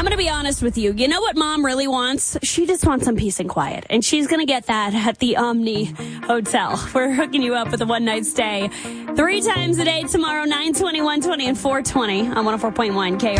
going to be honest with you. You know what Mom really wants? She just wants some peace and quiet. And she's going to get that at the Omni Hotel. We're hooking you up with a one-night stay 3 times a day tomorrow, 9, 20, 120, and 420 on 104.1 KR.